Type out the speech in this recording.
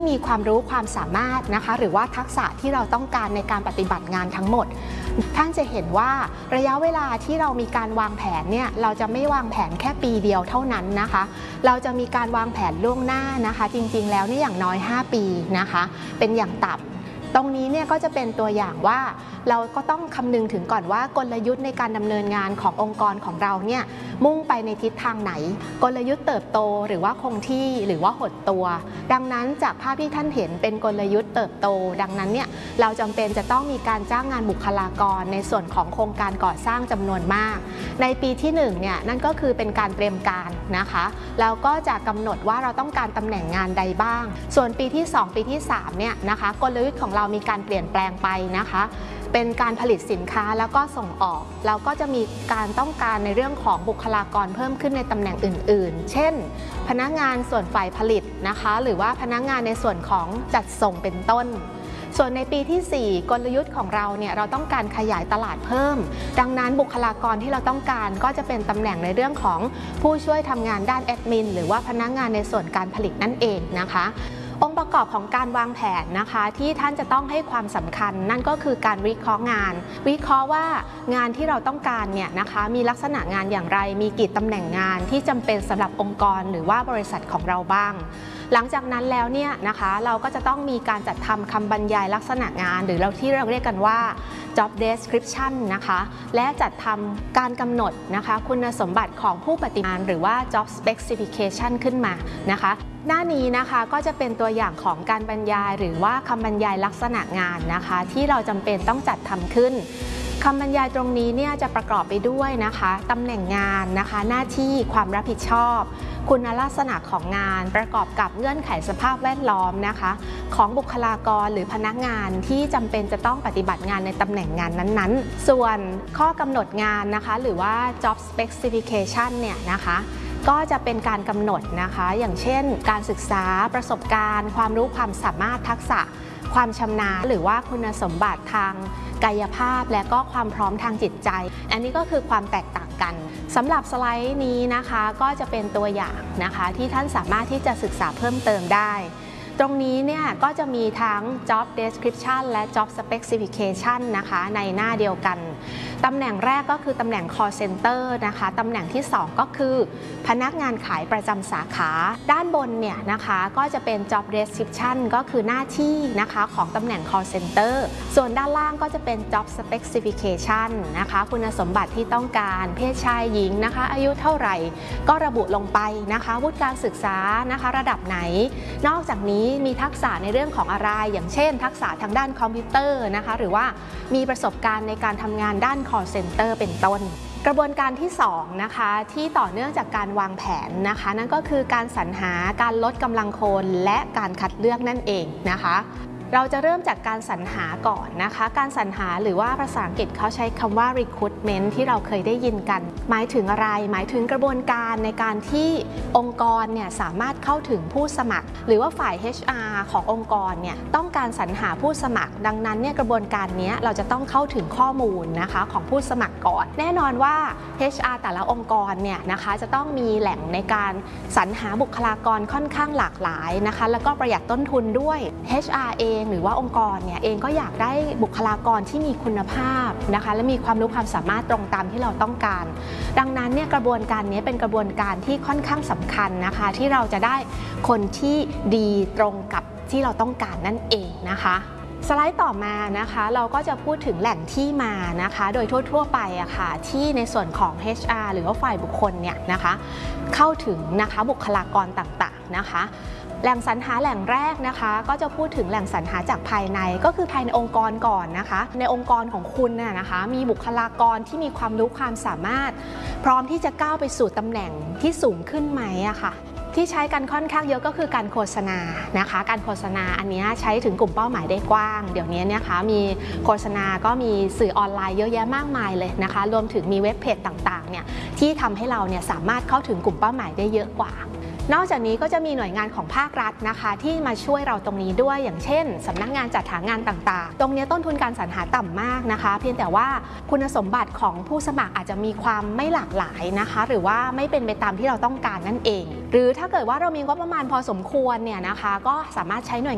มีความรู้ความสามารถนะคะหรือว่าทักษะที่เราต้องการในการปฏิบัติงานทั้งหมดท่านจะเห็นว่าระยะเวลาที่เรามีการวางแผนเนี่ยเราจะไม่วางแผนแค่ปีเดียวเท่านั้นนะคะเราจะมีการวางแผนล่วงหน้านะคะจริงๆแล้วนี่อย่างน้อย5 ปีนะคะเป็นอย่างต่ำตรงนี้เนี่ยก็จะเป็นตัวอย่างว่าเราก็ต้องคำนึงถึงก่อนว่ากลยุทธ์ในการดำเนินงานขององค์กรของเราเนี่ยมุ่งไปในทิศทางไหนกลยุทธ์เติบโตหรือว่าคงที่หรือว่าหดตัวดังนั้นจากภาพที่ท่านเห็นเป็นกลยุทธ์เติบโตดังนั้นเนี่ยเราจำเป็นจะต้องมีการจ้างงานบุคลากรในส่วนของโครงการก่อสร้างจำนวนมากในปีที่1เนี่ยนั่นก็คือเป็นการเตรียมการนะคะแล้วก็จะกำหนดว่าเราต้องการตำแหน่งงานใดบ้างส่วนปีที่2ปีที่3เนี่ยนะคะกลยุทธ์ของเรามีการเปลี่ยนแปลงไปนะคะเป็นการผลิตสินค้าแล้วก็ส่งออกแล้วก็จะมีการต้องการในเรื่องของบุคลากรเพิ่มขึ้นในตำแหน่งอื่นๆเช่นพนักงานส่วนฝ่ายผลิตนะคะหรือว่าพนักงานในส่วนของจัดส่งเป็นต้นส่วนในปีที่4กลยุทธ์ของเราเนี่ยเราต้องการขยายตลาดเพิ่มดังนั้นบุคลากรที่เราต้องการก็จะเป็นตำแหน่งในเรื่องของผู้ช่วยทำงานด้านแอดมินหรือว่าพนักงานในส่วนการผลิตนั่นเองนะคะองค์ประกอบของการวางแผนนะคะที่ท่านจะต้องให้ความสำคัญนั่นก็คือการวิเคราะห์งานวิเคราะห์ว่างานที่เราต้องการเนี่ยนะคะมีลักษณะงานอย่างไรมีกี่ตำแหน่งงานที่จำเป็นสำหรับองค์กรหรือว่าบริษัทของเราบ้างหลังจากนั้นแล้วเนี่ยนะคะเราก็จะต้องมีการจัดทำคำบรรยายลักษณะงานหรือที่เราเรียกกันว่า job description นะคะและจัดทำการกำหนดนะคะคุณสมบัติของผู้ปฏิบัติงานหรือว่า job specification ขึ้นมานะคะหน้านี้นะคะก็จะเป็นตัวอย่างของการบรรยายหรือว่าคำบรรยายลักษณะงานนะคะที่เราจำเป็นต้องจัดทำขึ้นคำบรรยายตรงนี้เนี่ยจะประกอบไปด้วยนะคะตำแหน่งงานนะคะหน้าที่ความรับผิดชอบคุณลักษณะของงานประกอบกับเงื่อนไขสภาพแวดล้อมนะคะของบุคลากรหรือพนักงานที่จำเป็นจะต้องปฏิบัติงานในตำแหน่งงานนั้นๆส่วนข้อกำหนดงานนะคะหรือว่า job specification เนี่ยนะคะก็จะเป็นการกำหนดนะคะอย่างเช่นการศึกษาประสบการณ์ความรู้ความสามารถทักษะความชำนาญหรือว่าคุณสมบัติทางกายภาพและก็ความพร้อมทางจิตใจอันนี้ก็คือความแตกต่างกันสำหรับสไลด์นี้นะคะก็จะเป็นตัวอย่างนะคะที่ท่านสามารถที่จะศึกษาเพิ่มเติมได้ตรงนี้เนี่ยก็จะมีทั้ง job description และ job specification นะคะในหน้าเดียวกันตำแหน่งแรกก็คือตำแหน่ง call center นะคะตำแหน่งที่2ก็คือพนักงานขายประจำสาขาด้านบนเนี่ยนะคะก็จะเป็น job description ก็คือหน้าที่นะคะของตำแหน่ง call center ส่วนด้านล่างก็จะเป็น job specification นะคะคุณสมบัติที่ต้องการเพศชายหญิงนะคะอายุเท่าไหร่ก็ระบุลงไปนะคะวุฒิการศึกษานะคะระดับไหนนอกจากนี้มีทักษะในเรื่องของอะไรอย่างเช่นทักษะทางด้านคอมพิวเตอร์นะคะหรือว่ามีประสบการณ์ในการทำงานด้าน call center เป็นต้นกระบวนการที่2นะคะที่ต่อเนื่องจากการวางแผนนะคะนั่นก็คือการสรรหาการลดกำลังคนและการคัดเลือกนั่นเองนะคะเราจะเริ่มจากการสรรหาก่อนนะคะการสรรหาหรือว่าภาษาอังกฤษเขาใช้คำว่า recruitment ที่เราเคยได้ยินกันหมายถึงอะไรหมายถึงกระบวนการในการที่องค์กรเนี่ยสามารถเข้าถึงผู้สมัครหรือว่าฝ่าย HR ขององค์กรเนี่ยต้องการสรรหาผู้สมัครดังนั้นเนี่ยกระบวนการนี้เราจะต้องเข้าถึงข้อมูลนะคะของผู้สมัครก่อนแน่นอนว่า HR แต่ละองค์กรเนี่ยนะคะจะต้องมีแหล่งในการสรรหาบุคลากรค่อนข้างหลากหลายนะคะแล้วก็ประหยัดต้นทุนด้วย HR เองหรือว่าองค์กรเนี่ยเองก็อยากได้บุคลากรที่มีคุณภาพนะคะและมีความรู้ความสามารถตรงตามที่เราต้องการดังนั้นเนี่ยกระบวนการนี้เป็นกระบวนการที่ค่อนข้างสำคัญนะคะที่เราจะได้คนที่ดีตรงกับที่เราต้องการนั่นเองนะคะสไลด์ต่อมานะคะเราก็จะพูดถึงแหล่งที่มานะคะโดยทั่วไปอะค่ะที่ในส่วนของ HR หรือว่าฝ่ายบุคคลเนี่ยนะคะเข้าถึงนะคะบุคลากรต่างๆนะคะแหล่งสรรหาแหล่งแรกนะคะก็จะพูดถึงแหล่งสรรหาจากภายในก็คือภายในองค์กรก่อนนะคะในองค์กรของคุณนะคะมีบุคลากรที่มีความรู้ความสามารถพร้อมที่จะก้าวไปสู่ตำแหน่งที่สูงขึ้นไหมอะค่ะที่ใช้กันค่อนข้างเยอะก็คือการโฆษณานะคะการโฆษณาอันนี้ใช้ถึงกลุ่มเป้าหมายได้กว้างเดี๋ยวนี้นะคะมีโฆษณาก็มีสื่อออนไลน์เยอะแยะมากมายเลยนะคะรวมถึงมีเว็บเพจต่างๆเนี่ยที่ทำให้เราเนี่ยสามารถเข้าถึงกลุ่มเป้าหมายได้เยอะกว่านอกจากนี้ก็จะมีหน่วยงานของภาครัฐนะคะที่มาช่วยเราตรงนี้ด้วยอย่างเช่นสำนักงานจัดหางานต่างๆตรงนี้ต้นทุนการสรรหาต่ำมากนะคะเพียงแต่ว่าคุณสมบัติของผู้สมัครอาจจะมีความไม่หลากหลายนะคะหรือว่าไม่เป็นไปตามที่เราต้องการนั่นเองหรือถ้าเกิดว่าเรามีงบประมาณพอสมควรเนี่ยนะคะก็สามารถใช้หน่วย